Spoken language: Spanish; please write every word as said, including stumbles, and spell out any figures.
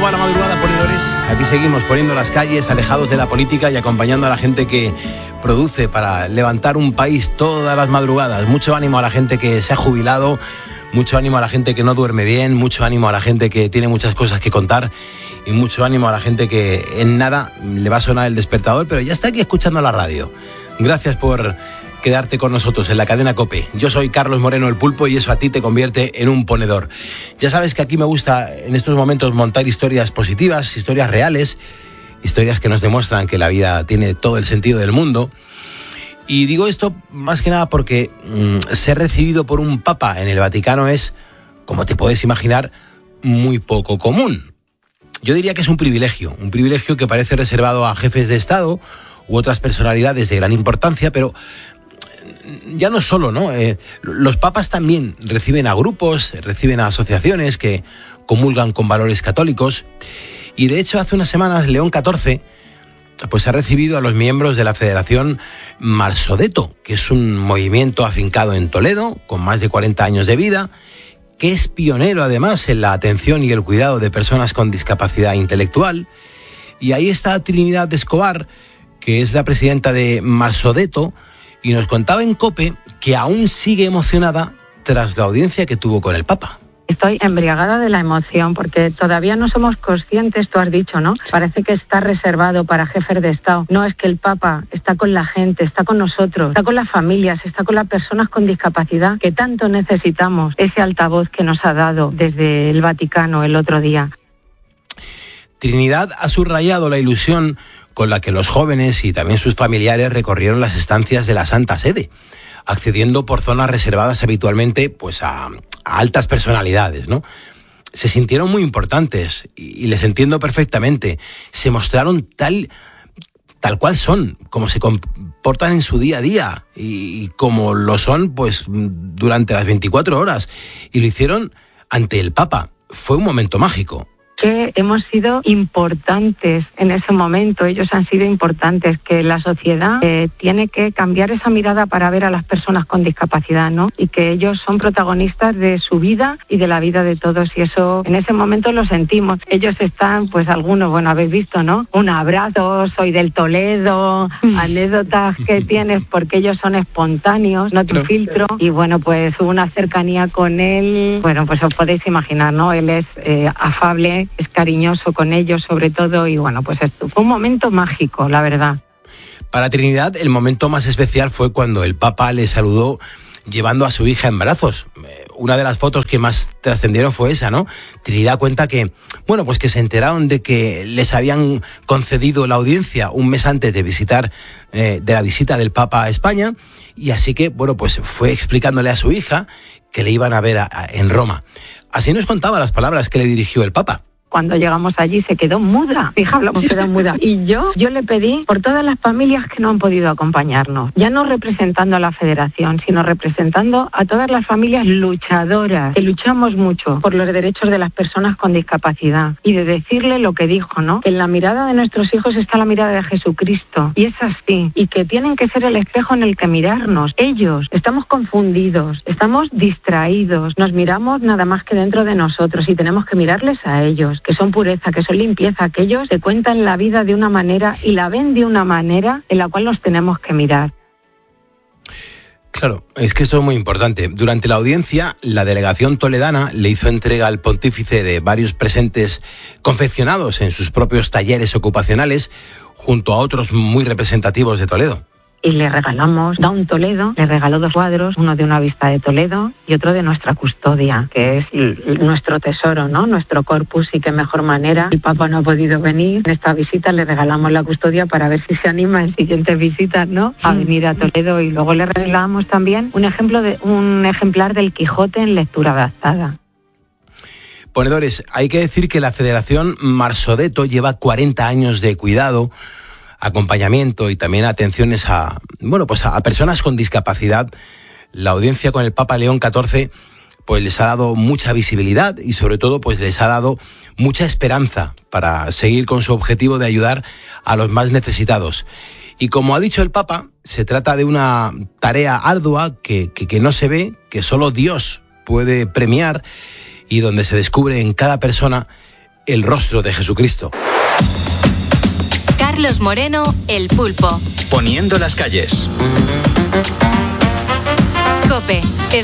va la madrugada, ponedores? Aquí seguimos poniendo las calles, alejados de la política y acompañando a la gente que produce para levantar un país todas las madrugadas. Mucho ánimo a la gente que se ha jubilado, mucho ánimo a la gente que no duerme bien, mucho ánimo a la gente que tiene muchas cosas que contar y mucho ánimo a la gente que en nada le va a sonar el despertador, pero ya está aquí escuchando la radio. Gracias por quedarte con nosotros en la cadena COPE. Yo soy Carlos Moreno, el Pulpo, y eso a ti te convierte en un ponedor. Ya sabes que aquí me gusta en estos momentos montar historias positivas, historias reales, historias que nos demuestran que la vida tiene todo el sentido del mundo. Y digo esto más que nada porque mmm, ser recibido por un papa en el Vaticano es, como te puedes imaginar, muy poco común. Yo diría que es un privilegio, un privilegio que parece reservado a jefes de Estado u otras personalidades de gran importancia, pero ya no solo, ¿no? Eh, los papas también reciben a grupos, reciben a asociaciones que comulgan con valores católicos. Y de hecho, hace unas semanas, León catorce pues ha recibido a los miembros de la Federación Marsodetto, que es un movimiento afincado en Toledo, con más de cuarenta años de vida, que es pionero además en la atención y el cuidado de personas con discapacidad intelectual. Y ahí está Trinidad Escobar, que es la presidenta de Marsodetto, y nos contaba en COPE que aún sigue emocionada tras la audiencia que tuvo con el Papa. Estoy embriagada de la emoción porque todavía no somos conscientes, tú has dicho, ¿no? Parece que está reservado para jefes de Estado. No, es que el Papa está con la gente, está con nosotros, está con las familias, está con las personas con discapacidad que tanto necesitamos ese altavoz que nos ha dado desde el Vaticano el otro día. Trinidad ha subrayado la ilusión con la que los jóvenes y también sus familiares recorrieron las estancias de la Santa Sede, accediendo por zonas reservadas habitualmente pues a, a altas personalidades, ¿no? Se sintieron muy importantes y, y les entiendo perfectamente. Se mostraron tal, tal cual son, como se comportan en su día a día y, y como lo son pues durante las veinticuatro horas. Y lo hicieron ante el Papa. Fue un momento mágico. Que hemos sido importantes en ese momento, ellos han sido importantes, que la sociedad eh, tiene que cambiar esa mirada para ver a las personas con discapacidad, ¿no? Y que ellos son protagonistas de su vida y de la vida de todos, y eso en ese momento lo sentimos. Ellos están, pues algunos, bueno, habéis visto, ¿no? Un abrazo, soy del Toledo, anécdotas que tienes porque ellos son espontáneos, no te filtro, y bueno, pues hubo una cercanía con él, bueno, pues os podéis imaginar, ¿no? Él es eh, afable, es cariñoso con ellos sobre todo, y bueno, pues esto fue un momento mágico, la verdad. Para Trinidad, el momento más especial fue cuando el Papa le saludó llevando a su hija en brazos. Una de las fotos que más trascendieron fue esa, ¿no? Trinidad cuenta que, bueno, pues que se enteraron de que les habían concedido la audiencia un mes antes de visitar, eh, de la visita del Papa a España, y así que, bueno, pues fue explicándole a su hija que le iban a ver a, a, en Roma. Así nos contaba las palabras que le dirigió el Papa. Cuando llegamos allí se quedó muda, fija, hablamos, quedó muda. Y yo, yo le pedí por todas las familias que no han podido acompañarnos, ya no representando a la federación, sino representando a todas las familias luchadoras, que luchamos mucho por los derechos de las personas con discapacidad. Y de decirle lo que dijo, ¿no? Que en la mirada de nuestros hijos está la mirada de Jesucristo. Y es así. Y que tienen que ser el espejo en el que mirarnos. Ellos, estamos confundidos, estamos distraídos, nos miramos nada más que dentro de nosotros y tenemos que mirarles a ellos, que son pureza, que son limpieza, que ellos se cuentan la vida de una manera y la ven de una manera en la cual nos tenemos que mirar. Claro, es que esto es muy importante. Durante la audiencia, la delegación toledana le hizo entrega al pontífice de varios presentes confeccionados en sus propios talleres ocupacionales, junto a otros muy representativos de Toledo. Y le regalamos, da un Toledo, le regaló dos cuadros, uno de una vista de Toledo y otro de nuestra custodia, que es nuestro tesoro, ¿no? Nuestro corpus, y qué mejor manera. El Papa no ha podido venir. En esta visita le regalamos la custodia para ver si se anima en siguientes visitas, ¿no? A venir a Toledo, y luego le regalamos también un ejemplo de un ejemplar del Quijote en lectura adaptada. Ponedores, hay que decir que la Federación Marsodetto lleva cuarenta años de cuidado, acompañamiento y también atenciones a, bueno, pues a, a personas con discapacidad. La audiencia con el Papa León catorce pues les ha dado mucha visibilidad y sobre todo pues les ha dado mucha esperanza para seguir con su objetivo de ayudar a los más necesitados. Y como ha dicho el Papa, se trata de una tarea ardua que, que, que no se ve, que solo Dios puede premiar, y donde se descubre en cada persona el rostro de Jesucristo. Carlos Moreno, El Pulpo. Poniendo las calles. COPE.